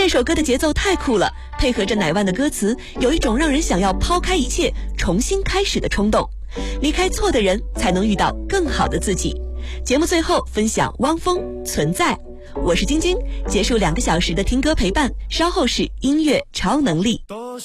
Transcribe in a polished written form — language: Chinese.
这首歌的节奏太酷了，配合着乃万的歌词，有一种让人想要抛开一切重新开始的冲动。离开错的人，才能遇到更好的自己。节目最后分享汪峰存在。我是晶晶，结束2个小时的听歌陪伴，稍后是音乐超能力。